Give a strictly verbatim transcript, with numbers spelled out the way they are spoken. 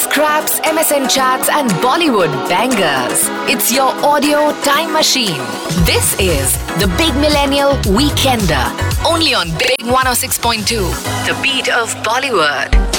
Scraps, M S N chats, and Bollywood bangers. It's your audio time machine. This is the Big Millennial Weekender. Only on Big one oh six point two. The beat of Bollywood.